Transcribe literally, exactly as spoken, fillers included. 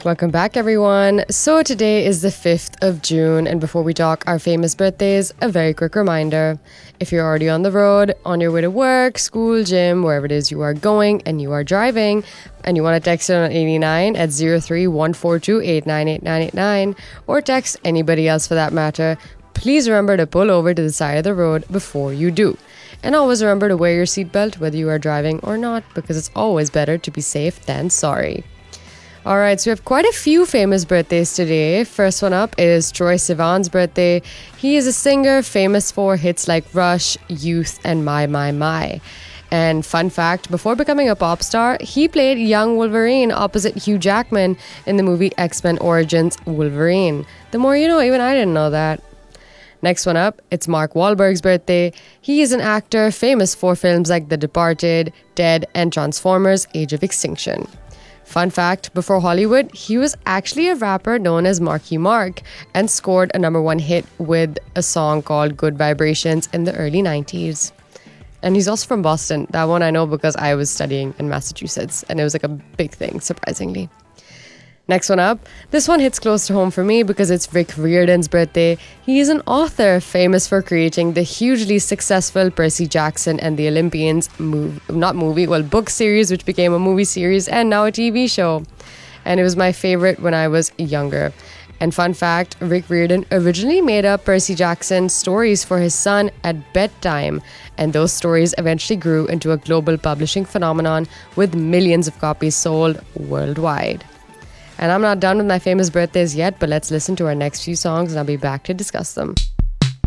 Welcome back, everyone. So today is the fifth of June, and before we talk our famous birthdays, a very quick reminder. If you're already on the road, on your way to work, school, gym, wherever it is you are going, and you are driving, and you want to text it on eighty-nine at zero three one four two eight nine eight nine eight nine, or text anybody else for that matter, please remember to pull over to the side of the road before you do. And always remember to wear your seatbelt whether you are driving or not, because it's always better to be safe than sorry. Alright, so we have quite a few famous birthdays today. First one up is Troye Sivan's birthday. He is a singer famous for hits like Rush, Youth, and My My My. And fun fact, before becoming a pop star, he played young Wolverine opposite Hugh Jackman in the movie X-Men Origins Wolverine. The more you know, even I didn't know that. Next one up, it's Mark Wahlberg's birthday. He is an actor famous for films like The Departed, Dead, and Transformers: Age of Extinction. Fun fact, before Hollywood, he was actually a rapper known as Marky Mark and scored a number one hit with a song called Good Vibrations in the early nineties. And he's also from Boston. That one I know because I was studying in Massachusetts and it was like a big thing, surprisingly. Next one up, this one hits close to home for me because it's Rick Riordan's birthday. He is an author famous for creating the hugely successful Percy Jackson and the Olympians move, not movie, well, book series, which became a movie series and now a T V show. And it was my favorite when I was younger. And fun fact, Rick Riordan originally made up Percy Jackson stories for his son at bedtime. And those stories eventually grew into a global publishing phenomenon with millions of copies sold worldwide. And I'm not done with my famous birthdays yet, but let's listen to our next few songs and I'll be back to discuss them.